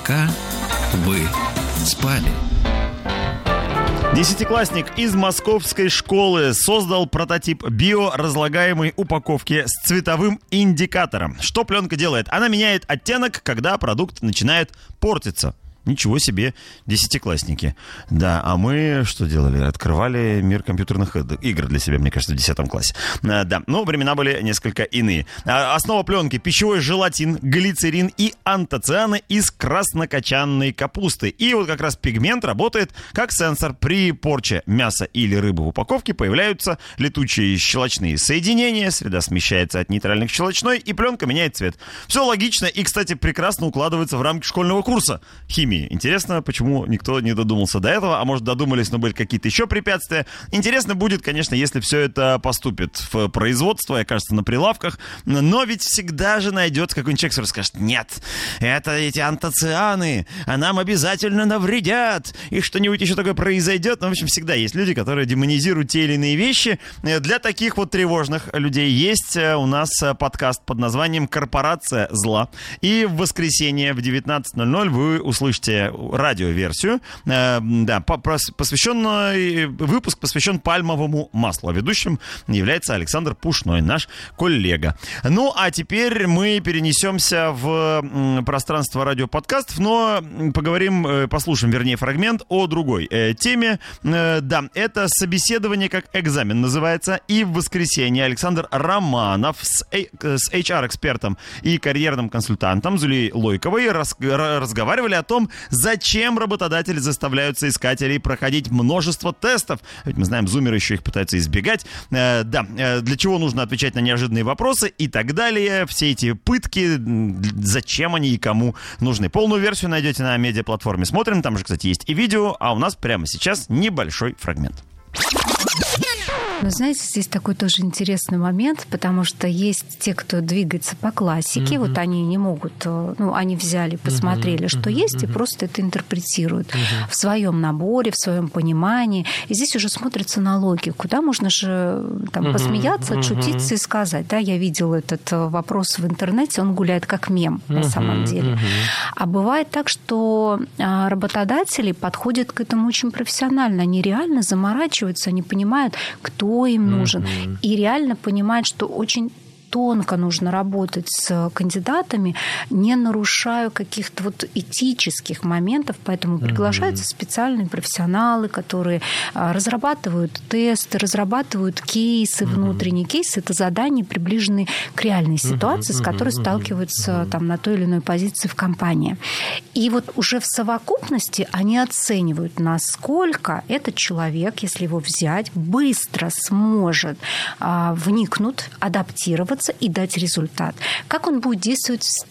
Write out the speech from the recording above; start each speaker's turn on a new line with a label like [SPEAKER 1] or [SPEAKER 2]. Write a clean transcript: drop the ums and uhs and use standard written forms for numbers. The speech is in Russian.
[SPEAKER 1] пока вы спали.
[SPEAKER 2] Десятиклассник из московской школы создал прототип биоразлагаемой упаковки с цветовым индикатором. Что пленка делает? Она меняет оттенок, когда продукт начинает портиться. Ничего себе, десятиклассники. Да, а мы что делали? Открывали мир компьютерных игр для себя, мне кажется, в 10 классе. Да, но времена были несколько иные. Основа пленки: пищевой желатин, глицерин и антоцианы из краснокочанной капусты. И вот как раз пигмент работает как сенсор. При порче мяса или рыбы в упаковке появляются летучие щелочные соединения, среда смещается от нейтральной к щелочной, и пленка меняет цвет. Все логично и, кстати, прекрасно укладывается в рамки школьного курса химии. Интересно, почему никто не додумался до этого, а может, додумались, но были какие-то еще препятствия. Интересно будет, конечно, если все это поступит в производство, и окажется на прилавках, но ведь всегда же найдется какой-нибудь человек, который скажет: нет, это эти антоцианы, а нам обязательно навредят, и что-нибудь еще такое произойдет. Ну, в общем, всегда есть люди, которые демонизируют те или иные вещи. Для таких вот тревожных людей есть у нас подкаст под названием «Корпорация зла», и в воскресенье в 19:00 вы услышите радиоверсию, выпуск посвящен пальмовому маслу. А ведущим является Александр Пушной, наш коллега. Ну, а теперь мы перенесемся в пространство радиоподкастов, но послушаем, вернее, фрагмент о другой теме. Да, это собеседование как экзамен называется. И в воскресенье Александр Романов с HR-экспертом и карьерным консультантом Зулей Лойковой разговаривали о том, зачем работодатели заставляют соискателей проходить множество тестов. Ведь мы знаем, зумеры еще их пытаются избегать. Для чего нужно отвечать на неожиданные вопросы и так далее. Все эти пытки, зачем они и кому нужны. Полную версию найдете на медиаплатформе «Смотрим». Там же, кстати, есть и видео. А у нас прямо сейчас небольшой фрагмент.
[SPEAKER 3] Но знаете, здесь такой тоже интересный момент, потому что есть те, кто двигается по классике, вот они не могут, они взяли, посмотрели, что есть, и просто это интерпретируют в своем наборе, в своем понимании. И здесь уже смотрится на логику, да, можно же там посмеяться, отшутиться и сказать, да, я видел этот вопрос в интернете, он гуляет как мем на самом деле. А бывает так, что работодатели подходят к этому очень профессионально, они реально заморачиваются, они понимают, кто им нужен. И реально понимают, что очень тонко нужно работать с кандидатами, не нарушая каких-то вот этических моментов, поэтому приглашаются специальные профессионалы, которые разрабатывают тесты, разрабатывают кейсы, внутренние кейсы. Это задания, приближенные к реальной ситуации, с которой сталкиваются там на той или иной позиции в компании. И вот уже в совокупности они оценивают, насколько этот человек, если его взять, быстро сможет вникнуть, адаптироваться и дать результат. Как он будет действовать